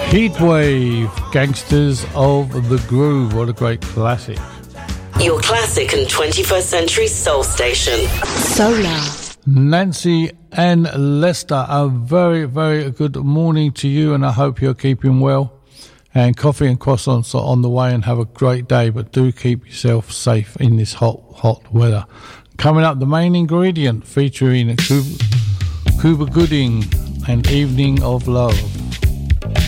Heatwave, Gangsters of the Groove. What a great classic. Your classic and 21st century soul station. Solar. Nancy and Lester, a very, very good morning to you, and I hope you're keeping well. And coffee and croissants are on the way, and have a great day, but do keep yourself safe in this hot weather. Coming up, the main ingredient featuring Cuba Gooding and Evening of Love.